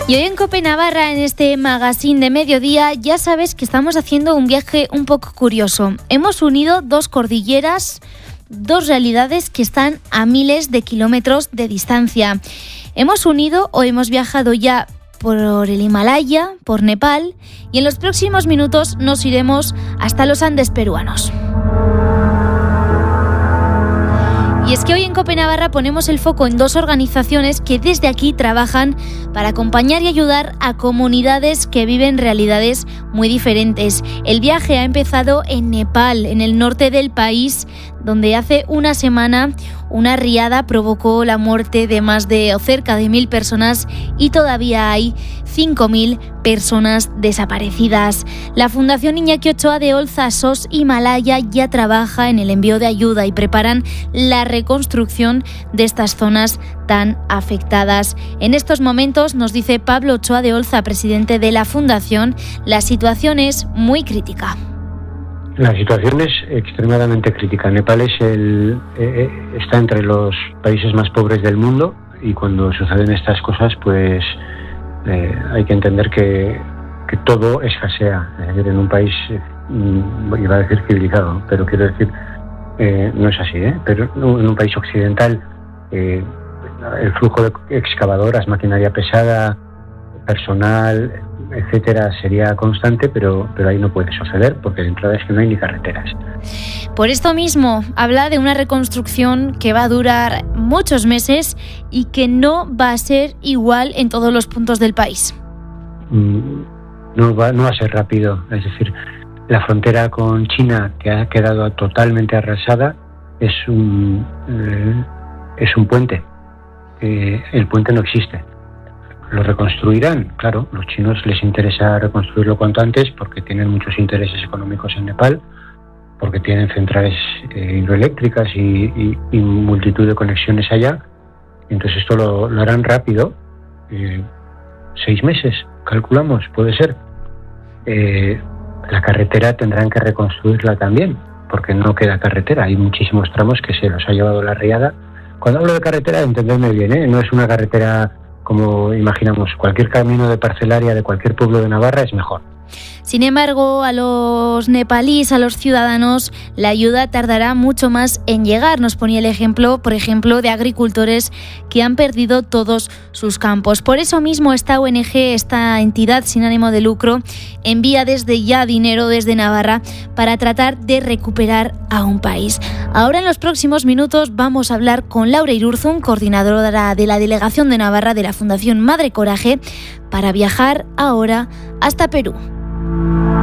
Y hoy en COPE Navarra, en este magazine de mediodía, ya sabes que estamos haciendo un viaje un poco curioso. Hemos unido dos cordilleras, dos realidades que están a miles de kilómetros de distancia. Hemos unido o hemos viajado ya por el Himalaya, por Nepal, y en los próximos minutos nos iremos hasta los Andes peruanos. Y es que hoy en COPE Navarra ponemos el foco en dos organizaciones que desde aquí trabajan para acompañar y ayudar a comunidades que viven realidades muy diferentes. El viaje ha empezado en Nepal, en el norte del país, donde hace una semana una riada provocó la muerte de más de o cerca de 1.000 personas y todavía hay 5.000 personas desaparecidas. La Fundación Iñaki Ochoa de Olza SOS Himalaya ya trabaja en el envío de ayuda y preparan la reconstrucción de estas zonas tan afectadas. En estos momentos, nos dice Pablo Ochoa de Olza, presidente de la Fundación, la situación es muy crítica. La situación es extremadamente crítica. Nepal está entre los países más pobres del mundo y cuando suceden estas cosas, pues hay que entender que todo escasea. Es decir, en un país, iba a decir civilizado, pero quiero decir, no es así, pero en un país occidental, el flujo de excavadoras, maquinaria pesada, personal, etcétera, sería constante, pero ahí no puede suceder porque de entrada es que no hay ni carreteras. Por esto mismo, habla de una reconstrucción que va a durar muchos meses y que no va a ser igual en todos los puntos del país. No va a ser rápido, es decir, la frontera con China, que ha quedado totalmente arrasada, es un puente. El puente no existe. Lo reconstruirán, claro, los chinos les interesa reconstruirlo cuanto antes porque tienen muchos intereses económicos en Nepal, porque tienen centrales hidroeléctricas y multitud de conexiones allá. Entonces esto lo harán rápido, 6 meses, calculamos, puede ser. La carretera tendrán que reconstruirla también, porque no queda carretera, hay muchísimos tramos que se los ha llevado la riada. Cuando hablo de carretera, entendedme bien, no es una carretera como imaginamos, cualquier camino de parcelaria de cualquier pueblo de Navarra es mejor. Sin embargo, a los nepalíes, a los ciudadanos, la ayuda tardará mucho más en llegar. Nos ponía el ejemplo, por ejemplo, de agricultores que han perdido todos sus campos. Por eso mismo esta ONG, esta entidad sin ánimo de lucro, envía desde ya dinero desde Navarra para tratar de recuperar a un país. Ahora en los próximos minutos vamos a hablar con Laura Irurzun, coordinadora de la Delegación de Navarra de la Fundación Madre Coraje, para viajar ahora hasta Perú.